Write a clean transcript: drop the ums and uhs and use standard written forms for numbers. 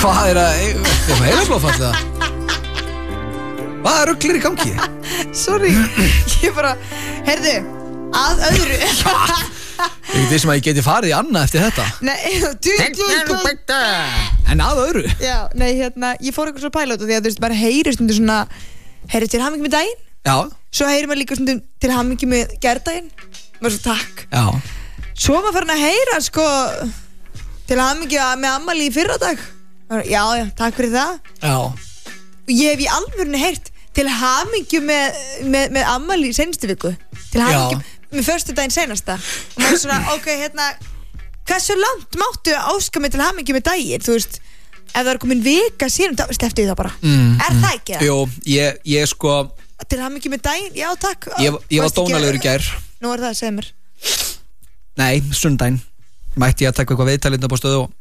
Hvað er að heilablóðfall? Hvað ruglir í gangi? Sorry, ég bara heyrðu, að öðru. Ég veit sem að ég geti farið í annað eftir þetta. Nei, En að öðru? Já, nei, ég fór eitthvað svo pælót og því að þú veist, bara heyri stundum svona, heyri til hamingju með daginn. Já. Svo heyri maður líka stundum til hamingju með gærdaginn. Maður svo takk. Já. Svo maður farin að heyra, sko, til hamingju með ammali í fyrradag. Já, takk fyrir það. Já. Og ég hef í alvörunni heyrt til hamingju með ammali í seinustu viku. Til hamingju með föstudaginn seinasta. Og maður svona, ok, hversu langt máttu áska mig til hamingju með daginn, þú veist, ef það er komin vika síðan, slepptu því það bara. Er það ekki það? Jú, ég sko til hamingju með daginn, já takk. Ég var dónalegur í gær. Nú er það, segð mér. Nei, sundaginn mætti ég að taka eitthvað viðtal inn á stöðu og